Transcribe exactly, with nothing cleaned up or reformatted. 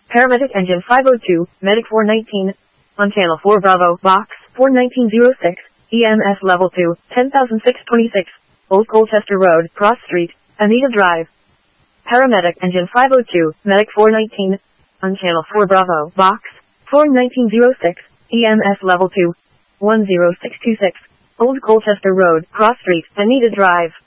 Paramedic Engine five oh two, Medic four nineteen, on Channel four Bravo, Box four nineteen oh six, E M S Level two, ten thousand six hundred twenty-six, Old Colchester Road, Cross Street, Anita Drive. Paramedic Engine five oh two, Medic four nineteen, on Channel four Bravo, Box four nineteen oh six, E M S Level two, one oh six two six, Old Colchester Road, Cross Street, Anita Drive.